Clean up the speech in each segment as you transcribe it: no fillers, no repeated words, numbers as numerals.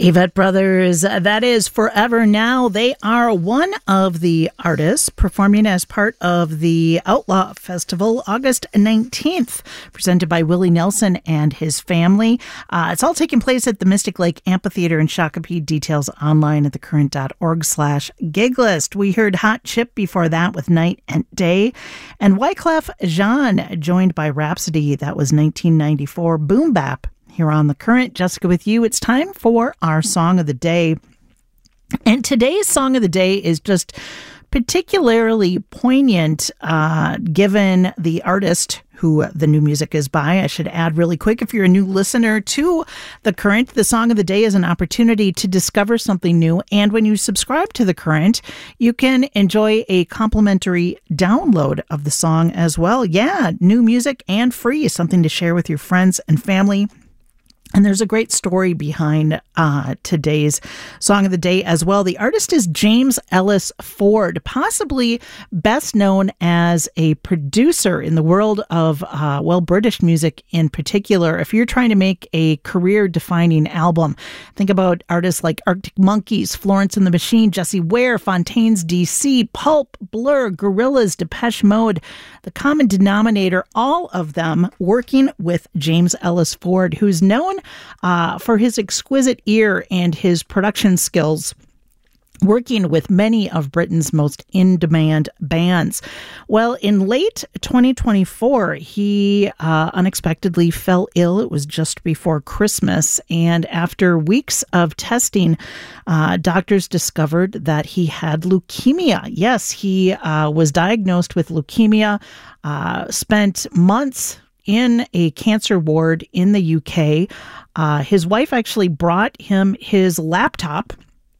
Avett Brothers, that is Forever Now. They are one of the artists performing as part of the Outlaw Festival, August 19th, presented by Willie Nelson and his family. It's all taking place at the Mystic Lake Amphitheater in Shakopee. Details online at thecurrent.org/giglist. We heard Hot Chip before that with Night and Day. And Wyclef Jean, joined by Rhapsody, that was 1994, Boom Bap. Here on The Current, Jessica with you. It's time for our Song of the Day. And today's Song of the Day is just particularly poignant given the artist who the new music is by. I should add really quick, if you're a new listener to The Current, the Song of the Day is an opportunity to discover something new. And when you subscribe to The Current, you can enjoy a complimentary download of the song as well. Yeah, new music and free, something to share with your friends and family. And there's a great story behind today's Song of the Day as well. The artist is James Ellis Ford, possibly best known as a producer in the world of, British music in particular. If you're trying to make a career-defining album, think about artists like Arctic Monkeys, Florence and the Machine, Jessie Ware, Fontaines DC, Pulp, Blur, Gorillaz, Depeche Mode. The common denominator, all of them working with James Ellis Ford, who's known for his exquisite ear and his production skills, working with many of Britain's most in-demand bands. Well, in late 2024, he unexpectedly fell ill. It was just before Christmas, and after weeks of testing, doctors discovered that he had leukemia. Yes, he was diagnosed with leukemia, spent months in a cancer ward in the UK. His wife actually brought him his laptop,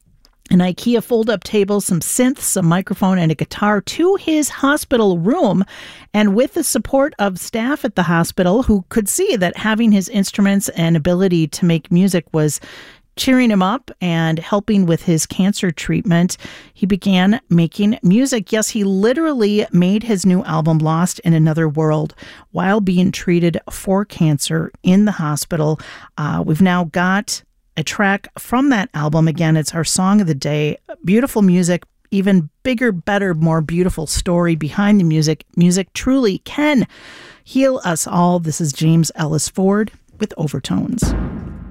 an IKEA fold-up table, some synths, a microphone, and a guitar to his hospital room. And with the support of staff at the hospital, who could see that having his instruments and ability to make music was cheering him up and helping with his cancer treatment, he began making music. Yes, he literally made his new album, Lost in Another World, while being treated for cancer in the hospital. We've now got a track from that album. Again, it's our Song of the Day. Beautiful music, even bigger, better, more beautiful story behind the music. Music truly can heal us all. This is James Ellis Ford with Overtones.